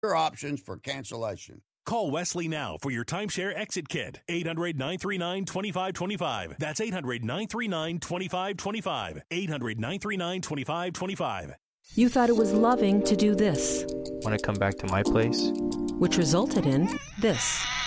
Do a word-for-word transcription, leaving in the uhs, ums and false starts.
Your options for cancellation. Call Wesley now for your timeshare exit kit. eight hundred, nine three nine, two five two five. That's eight hundred, nine three nine, two five two five. eight hundred, nine three nine, two five two five. You thought it was loving to do this. Want to come back to my place? Which resulted in this.